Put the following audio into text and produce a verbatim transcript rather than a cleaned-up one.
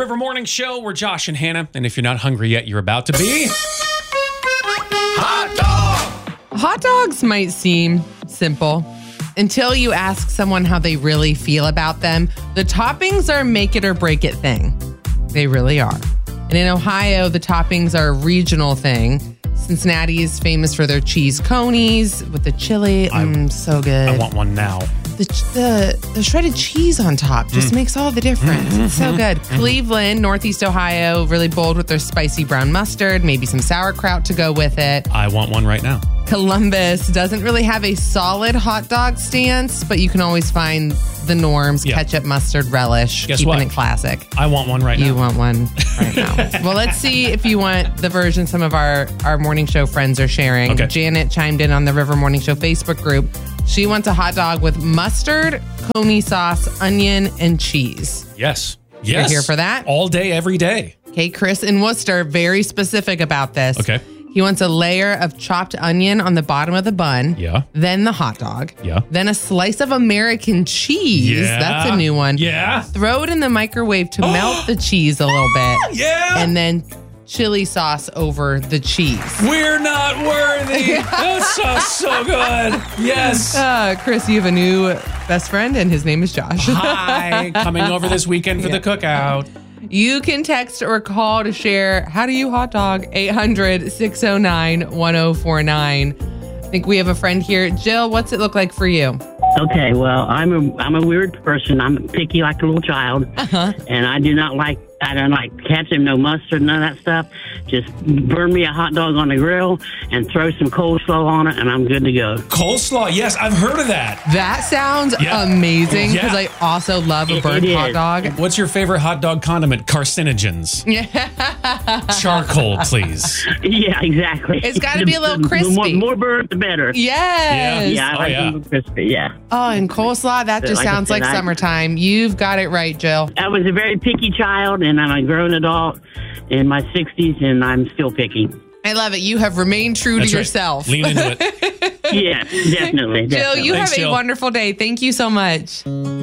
River Morning Show. We're Josh and Hannah. And if you're not hungry yet, you're about to be... Hot dog! Hot dogs might seem simple until you ask someone how they really feel about them. The toppings are make it or break it thing. They really are. And in Ohio, the toppings are a regional thing. Cincinnati is famous for their cheese conies with the chili. Mm, so good. I want one now. The, the the shredded cheese on top just mm. makes all the difference. Mm-hmm, it's so good. Mm-hmm. Cleveland, Northeast Ohio, really bold with their spicy brown mustard, maybe some sauerkraut to go with it. I want one right now. Columbus doesn't really have a solid hot dog stance, but you can always find the norms, yeah. ketchup, mustard, relish, Guess keeping what? it classic. I want one right you now. You want one right now. Well, let's see if you want the version some of our, our morning show friends are sharing. Okay. Janet chimed in on the River Morning Show Facebook group. She wants a hot dog with mustard, coney sauce, onion, and cheese. Yes. Yes. You're here for that? All day, every day. Okay, Chris in Worcester, very specific about this. Okay. He wants a layer of chopped onion on the bottom of the bun. Yeah. Then the hot dog. Yeah. Then a slice of American cheese. Yeah. That's a new one. Yeah. Throw it in the microwave to melt the cheese a little bit. Yeah. And then chili sauce over the cheese. We're not worthy. That sounds so good. Yes. Uh, Chris, you have a new best friend, and his name is Josh. Hi. Coming over this weekend for Yeah. the cookout. You can text or call to share how do you hot dog eight hundred, six oh nine, one oh four nine. I think we have a friend here. Jill, what's it look like for you? Okay, well, I'm a I'm a weird person. I'm picky like a little child, Uh-huh. and I do not like I don't like ketchup, no mustard, none of that stuff. Just burn me a hot dog on the grill and throw some coleslaw on it, and I'm good to go. Coleslaw. Yes, I've heard of that. That sounds Yeah. amazing Yeah. because I also love a It- burnt it hot is. dog. What's your favorite hot dog condiment? Carcinogens. Charcoal, please. Yeah, exactly. It's gotta be a little The- the crispy. more, more burnt, the better. Yes. Yeah, I Oh, like yeah. them crispy. Yeah, Oh, and coleslaw, that just Like I sounds said, like I- summertime. You've got it right, Jill. I was a very picky child, and I'm a grown adult in my sixties, and I'm still picky. I love it. You have remained true That's to right. yourself. Lean into it. Yeah, definitely. Jill, definitely. you Thanks, have Jill. a wonderful day. Thank you so much.